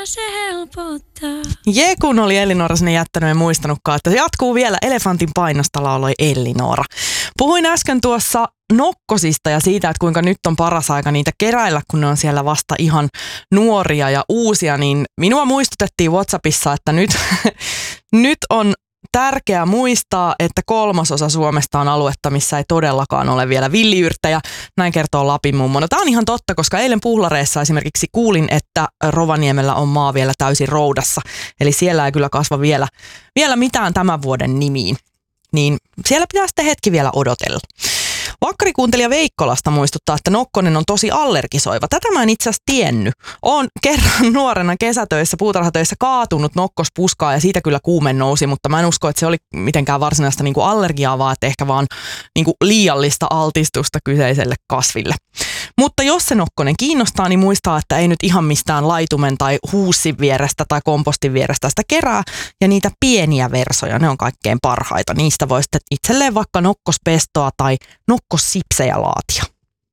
se helpottaa. Kun oli Elinora sinne jättänyt, en muistanutkaan, että se jatkuu vielä. Elefantin painosta lauloi Elinora. Puhuin äsken tuossa nokkosista ja siitä, että kuinka nyt on paras aika niitä keräillä, kun ne on siellä vasta ihan nuoria ja uusia, niin minua muistutettiin WhatsAppissa, että nyt on tärkeää muistaa, että 1/3 Suomesta on aluetta, missä ei todellakaan ole vielä villiyrttejä. Näin kertoo Lapin mummo. No, tämä on ihan totta, koska eilen Puhlareessa esimerkiksi kuulin, että Rovaniemellä on maa vielä täysin roudassa. Eli siellä ei kyllä kasva vielä mitään tämän vuoden nimiin. Niin siellä pitää sitten hetki vielä odotella. Vakkarikuuntelija Veikkolasta muistuttaa, että nokkonen on tosi allergisoiva. Tätä mä en itse asiassa tiennyt. Oon kerran nuorena kesätöissä, puutarhatöissä kaatunut nokkospuskaa ja siitä kyllä kuume nousi, mutta mä en usko, että se oli mitenkään varsinaista niinku allergiaa, vaan että ehkä vaan niinku liiallista altistusta kyseiselle kasville. Mutta jos se nokkonen kiinnostaa, niin muistaa, että ei nyt ihan mistään laitumen tai huussin vierestä tai kompostin vierestä sitä kerää. Ja niitä pieniä versoja, ne on kaikkein parhaita. Niistä voi sitten itselleen vaikka nokkospestoa tai nokkossipsejä laatia.